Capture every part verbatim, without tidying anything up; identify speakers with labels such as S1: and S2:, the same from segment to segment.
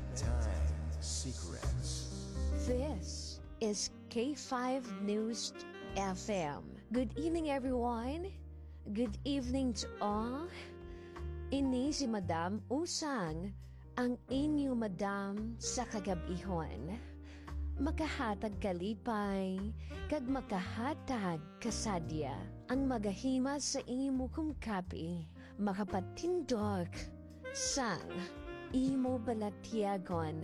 S1: Bedtime Secrets.
S2: This is K five News F M. Good evening, everyone. Good evening to all. Ini si Madam Usang, ang inyo Madam sa kagabihon. Makahatag kalipay, kag makahatag kasadya. Ang magahima sa imo kumkapi, makapatindog sang imo balatyagon.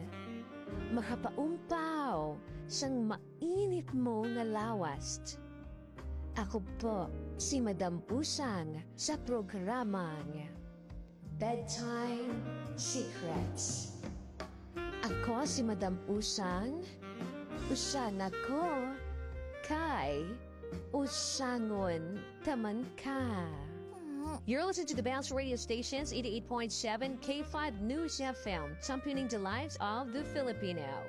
S2: Makapaumpaw sang mainit mo nga lawast. Ako po si Madam Usang sa programang Bedtime Secrets. Ako si Madam Usang, usan ako kay usangon taman ka. You're listening to the Bounce Radio Stations, eighty-eight point seven K five News F M, championing the lives of the Filipino.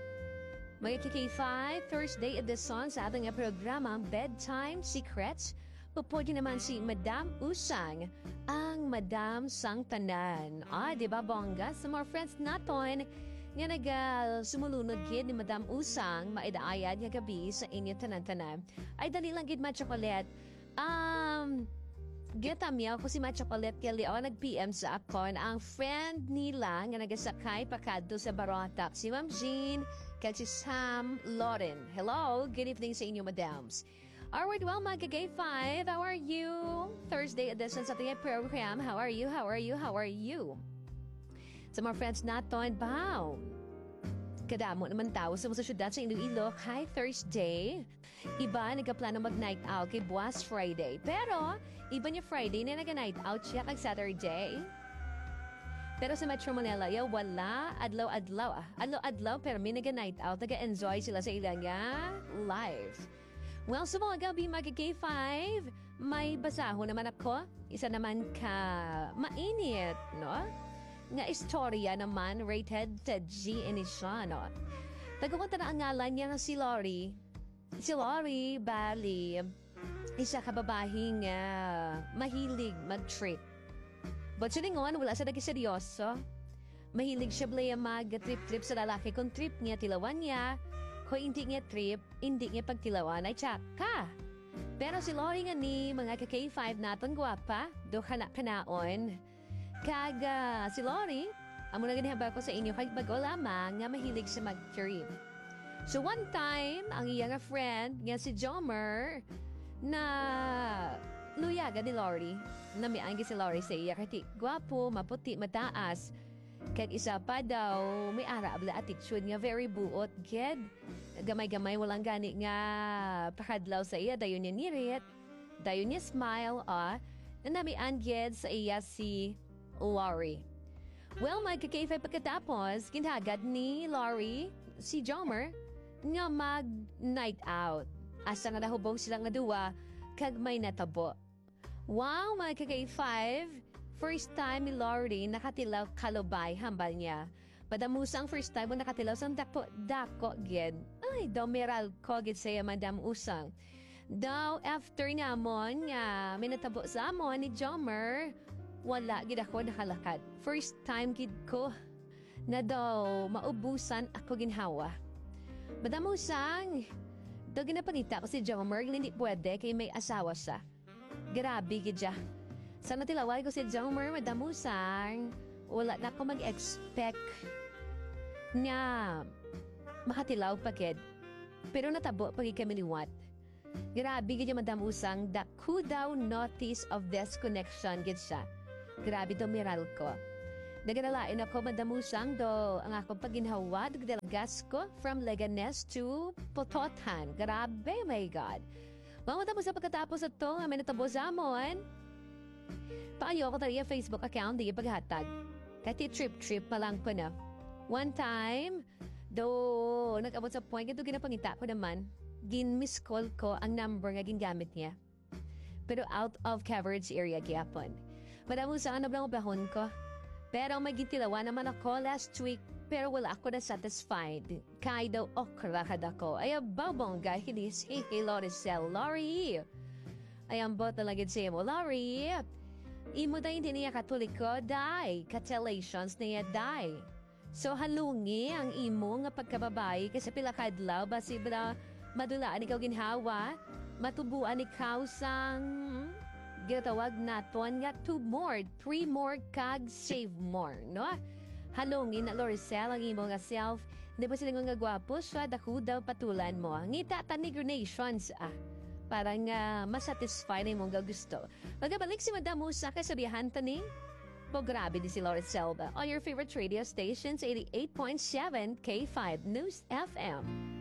S2: Mga K five, Thursday edition sa ating programang Bedtime Secrets. Pupwede naman si Madam Usang, ang Madam Sang Tanan. Ah, di ba bongga? Sa mga friends natin, nga nag-sumulunod gid ni Madam Usang, maidaayad nga gabi sa inyo tanan-tanan. Ay, dali lang gid ma-chocolate. Um... Gitamyaw ko si Ma Chocolate kay Leo nag-P M sa akon ang friend nila nga nagasakay pakadto sa Barotac. Si Ma'am Jean, kay si Sam Lauren. Hello, good evening sa inyo, madams. Alright, well, mga K five, how are you? Thursday edition sa ating program. How are you? How are you? How are you? Sa mga friends natin, bow. Kadamo naman tao sa mga syudad sa Iloilo kay Thursday. Iba nagkaplano mag-night out kay buwas Friday. Pero, iba niya Friday na nag-night out siya kay Saturday. Pero sa Metro Manila, ya wala. Adlaw-adlaw ah. Adlaw-adlaw pero may nag-night out. Nag-enjoy sila sa ilang life. Well, sa mga gabi mga K five, may basaho naman ako. Isa naman ka mainit, no? Nga istorya naman rated sa G ini siya, no? Tagapunta na ang ngalan niya nga si Lori. Si Lori, bali, isa kababahing uh, mahilig mag-trip. But siya ningon, wala sa nag-seryoso. Mahilig siya blaya mag-trip-trip sa lalaki. Kung trip niya, tilawan niya. Kung hindi niya trip, hindi niya pagtilawan, ay tsaka. Pero si Lori nga ni, mga ka-K five natin gwapa, do kana-kanaon. Kaga si Lori, amo na ginihaba ko sa inyo kay bago lamang nga mahilig sa mag-trip. So one time, ang iyang friend nga si Jomer na luyaga ni Lori, na may anggi si Lori sa iya kati gwapo, maputi, mataas. Kag isa pa daw, may ara abla attitude nga very buot, ged. Gamay-gamay walang gani nga pakadlaw sa iya, dayon niya nirit, dayon niya smile, ah, na may angged sa iya si Lori. Well, magka-K five pagkatapos, kinagad ni Lori, si Jomer, nga mag-night out. Asa nga nahubog silang nga duwa, kag may natabo. Wow, magka-K five, first time ni Lori nakatilaw kalubay hambal niya. Padamusang first time mo nakatilaw sang dako-dako gid. Ay, daw meral ko gid saya Madam Usang. Daw after namon nga may natabo sa amon ni Jomer, wala gid ako nakalakad. First time gid ko na daw maubusan ako ginhawa. Madam Usang, daw ginapangita ko si Jomer hindi pwede kay may asawa siya. Grabe gid siya. Sana tilaway ko si Jomer, Madam Usang. Wala na ako mag-expect na makatilaw pa gid. Pero natabo pagi kami ni Wat. Grabe gid Madam Usang, the who daw notice of this connection gid siya. Grabe daw miral ko. Naganalain ako, Madam Usang, do ang akong paginhawa, dagdalagas ko from Leganes to Pototan. Grabe, my God. Well, Madam Usang, pagkatapos ito, may natabo sa amon. Paayo ko tayo Facebook account, di paghatag. Kahit trip-trip pa lang po na. One time, do nag-abot sa point, ito ginapangita ko naman, gin-miss call ko ang number nga gingamit niya. Pero out of coverage area gyapon. Madam Usang, ano blang bahon ko? Pero may gitilawa naman ako last week, pero wala ako na satisfied. Kaya daw okra kad ako. Ay, babongga, hilis, hey, kay Loricel, Lori. Ay, ang bot talaga siya mo, Lori. Imo da hindi niya katulik ko, die. Catalations niya, die. So halungi ang imo nga pagkababae kasi pila kadlaw basi bra madulaan ikaw ginhawa, matubuan ikaw sang gitawag naton nga two more, three more kag save more, no? Halungi na Loricel ang imo nga self, di ba sila nga gwapo siya, dako daw patulan mo. Ngita tanig nations ah. Parang uh, masatisfy na mong gusto. Magabalik si Madam Musa kasabihan tani. Po grabe di si Loricel ba on your favorite radio stations eighty-eight point seven K five News F M.